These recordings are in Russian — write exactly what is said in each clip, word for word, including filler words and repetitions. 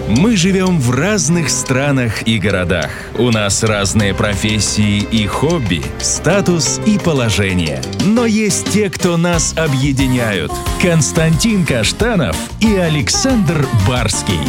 Мы живем в разных странах и городах. У нас разные профессии и хобби, статус и положение. Но есть те, кто нас объединяют. Константин Каштанов и Александр Барский.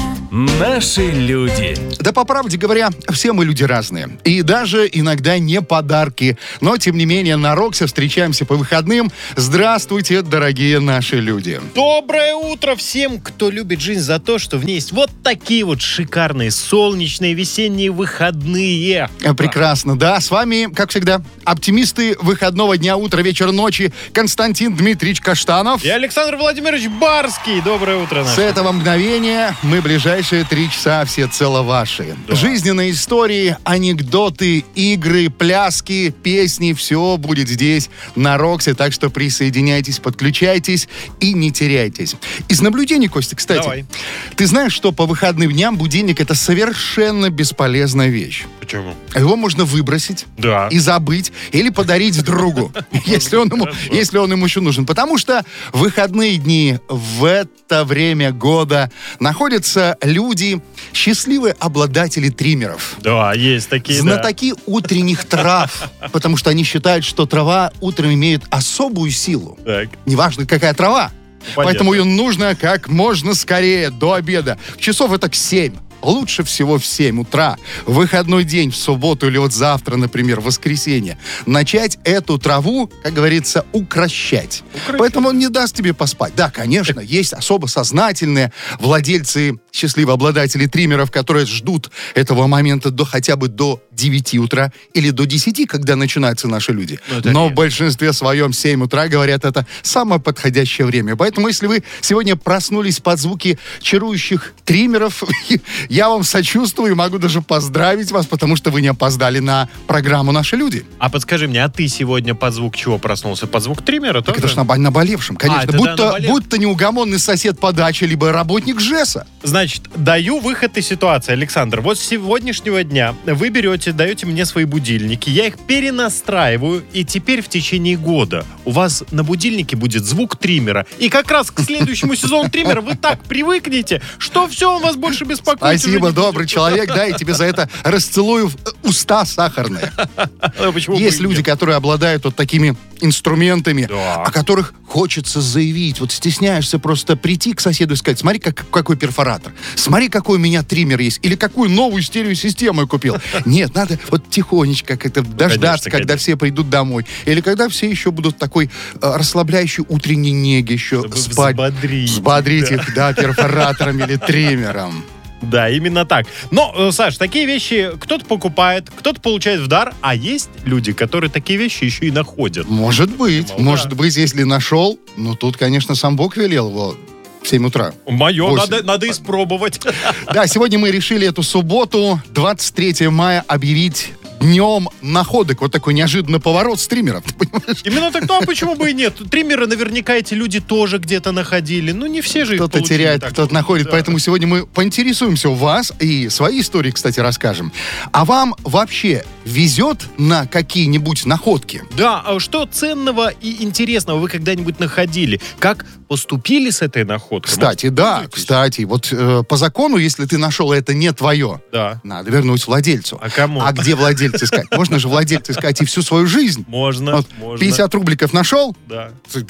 Наши люди. Да, по правде говоря, все мы люди разные. И даже иногда не подарки. Но, тем не менее, на Роксе встречаемся по выходным. Здравствуйте, дорогие наши люди. Доброе утро всем, кто любит жизнь за то, что в ней есть вот такие вот шикарные солнечные весенние выходные. Прекрасно, да. С вами, как всегда, оптимисты выходного дня, утра, вечера, ночи. Константин Дмитриевич Каштанов. И Александр Владимирович Барский. Доброе утро, наше. С этого мгновения мы ближайшие три часа всецело ваши. Да. Жизненные истории, анекдоты, игры, пляски, песни. Все будет здесь, на Роксе. Так что присоединяйтесь, подключайтесь и не теряйтесь. Из наблюдений, Костя, кстати. Давай. Ты знаешь, что по выходным дням будильник — это совершенно бесполезная вещь. Почему? Его можно выбросить Да. и забыть, или подарить другу, если он ему, если он ему еще нужен. Потому что в выходные дни в это время года находятся люди, счастливые обладатели триммеров. Да, есть такие, Знатоки утренних трав, потому что они считают, что трава утром имеет особую силу. да. Так. Неважно, какая трава. Понятно. Поэтому ее нужно как можно скорее, до обеда. Часов это к семь. Лучше всего в семь утра, в выходной день, в субботу или вот завтра, например, в воскресенье, начать эту траву, как говорится, укращать. Укращать. Поэтому он не даст тебе поспать. Да, конечно, есть особо сознательные владельцы, счастливые обладатели триммеров, которые ждут этого момента до хотя бы до девяти утра или до десяти, когда начинаются наши люди. Ну, Но нет. в большинстве своем семь утра, говорят, это самое подходящее время. Поэтому, если вы сегодня проснулись под звуки чарующих триммеров, я вам сочувствую и могу даже поздравить вас, потому что вы не опоздали на программу «Наши люди». А подскажи мне, а ты сегодня под звук чего проснулся? Под звук триммера Так тоже? это ж на наболевшем, конечно. это да, будь, то, наболев- будь то неугомонный сосед по даче, либо работник ЖЭСа. Значит, даю выход из ситуации, Александр. Вот с сегодняшнего дня вы берете, даете мне свои будильники, я их перенастраиваю, и теперь в течение года у вас на будильнике будет звук триммера. И как раз к следующему сезону триммера вы так привыкнете, что все, он вас больше беспокоит. Спасибо, уже не добрый будет. человек, да, и тебе за это расцелую в, э, уста сахарные. А почему бы Есть и люди, нет? которые обладают вот такими инструментами, Да. о которых хочется заявить. Вот стесняешься просто прийти к соседу и сказать: смотри, как, какой перфоратор, смотри, какой у меня триммер есть, или какую новую стереосистему я купил. Нет, надо вот тихонечко как-то дождаться, конечно, когда конечно. все придут домой. Или когда все еще будут в такой э, расслабляющей утренней неге еще Чтобы спать. взбодрить. Взбодрить Да. их, да, перфоратором или триммером. Да, именно так. Но, э, Саш, такие вещи кто-то покупает, кто-то получает в дар, а есть люди, которые такие вещи еще и находят. Может быть, Думал, может да. быть, если нашел, ну тут, конечно, сам Бог велел его в семь утра. Мое, Восемь. надо, надо испробовать. Да, сегодня мы решили эту субботу, двадцать третьего мая, объявить днем находок. Вот такой неожиданный поворот стримеров, ты понимаешь? Именно так, ну а почему бы и нет? Триммеры наверняка эти люди тоже где-то находили. Ну не все же их Кто-то получили теряет, так. кто-то находит. Да. Поэтому сегодня мы поинтересуемся у вас и свои истории, кстати, расскажем. А вам вообще везет на какие-нибудь находки? Да, а что ценного и интересного вы когда-нибудь находили? Как поступили с этой находкой? Кстати, Может, да, поделитесь? кстати, вот э, по закону, если ты нашел, и это не твое, Да. надо вернуть владельцу. А кому? А где владельца искать? Можно же владельца искать и всю свою жизнь. Можно, Вот можно. пятьдесят рубликов нашел, Да.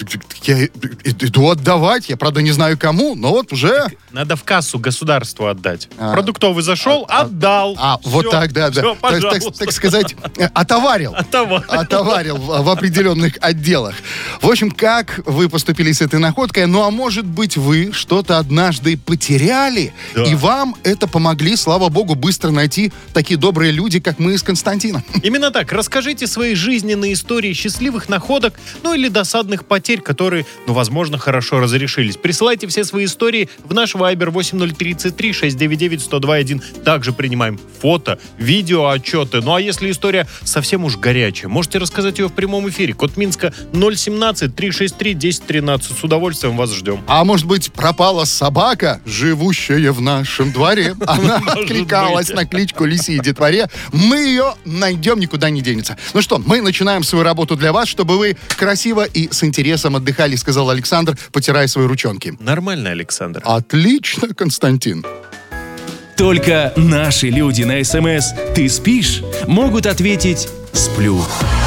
я иду отдавать, я, правда, не знаю кому, но вот уже... Надо в кассу государству отдать. А. Продуктовый зашел, А, а, отдал. А, Всё, вот так, да, да. всё, Так, так- пожалуйста. так сказать, э, отоварил. Отоварил. Отоварил в, в определенных отделах. В общем, как вы поступили с этой находкой? Ну, а может быть, вы что-то однажды потеряли, Да. и вам это помогли, слава богу, быстро найти такие добрые люди, как мы с Константином. Именно так. Расскажите свои жизненные истории счастливых находок, ну или досадных потерь, которые, ну, возможно, хорошо разрешились. Присылайте все свои истории в наш Viber восемь ноль три три шесть девять девять сто два один. Также принимаем фото, видео, отчеты. Ну а если история совсем уж горячая, можете рассказать ее в прямом эфире. Код Минска ноль семнадцать триста шестьдесят три десять тринадцать. С удовольствием вас ждем. А может быть, пропала собака, живущая в нашем дворе? Она Может откликалась быть. на кличку Лисе и Детворе. Мы ее найдем, никуда не денется. Ну что, мы начинаем свою работу для вас, чтобы вы красиво и с интересом отдыхали, сказал Александр, потирая свои ручонки. Нормально, Александр. Отлично, Константин. Только наши люди на СМС «Ты спишь?» могут ответить «Сплю».